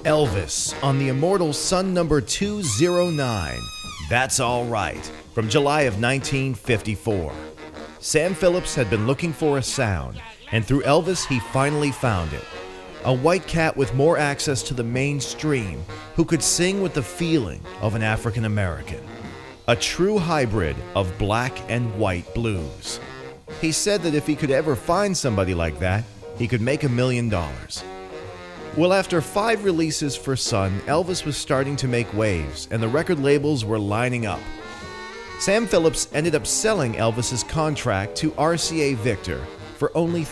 Elvis on the immortal Sun number 209, That's All Right, from July of 1954. Sam Phillips had been looking for a sound, and through Elvis he finally found it. A white cat with more access to the mainstream who could sing with the feeling of an African American. A true hybrid of black and white blues. He said that if he could ever find somebody like that, he could make $1 million. Well, after 5 releases for Sun, Elvis was starting to make waves, and the record labels were lining up. Sam Phillips ended up selling Elvis's contract to RCA Victor for only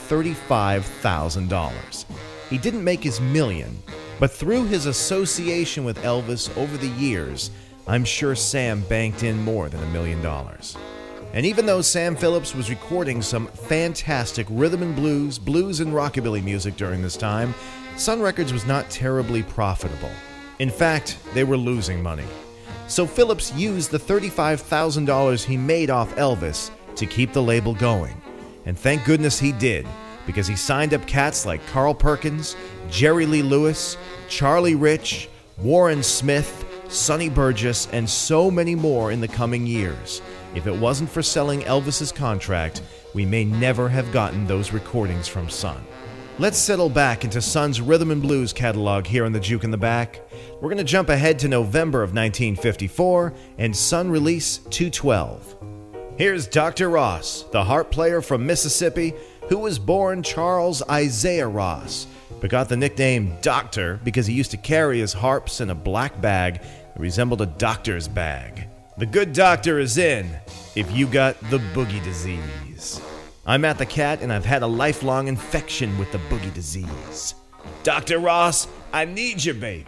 $35,000. He didn't make his million, but through his association with Elvis over the years, I'm sure Sam banked in more than $1 million. And even though Sam Phillips was recording some fantastic rhythm and blues and rockabilly music during this time, Sun Records was not terribly profitable. In fact, they were losing money. So Phillips used the $35,000 he made off Elvis to keep the label going. And thank goodness he did, because he signed up cats like Carl Perkins, Jerry Lee Lewis, Charlie Rich, Warren Smith, Sonny Burgess, and so many more in the coming years. If it wasn't for selling Elvis's contract, we may never have gotten those recordings from Sun. Let's settle back into Sun's rhythm and blues catalog here on the Juke in the Back. We're going to jump ahead to November of 1954 and Sun release 212. Here's Dr. Ross, the harp player from Mississippi, who was born Charles Isaiah Ross, but got the nickname Doctor because he used to carry his harps in a black bag that resembled a doctor's bag. The good doctor is in if you got the boogie disease. I'm Matt the Cat, and I've had a lifelong infection with the boogie disease. Dr. Ross, I need you, baby.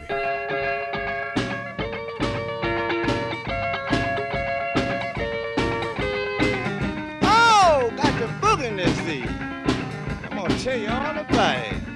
Oh, got the boogie disease. I'm gonna tell you all about it.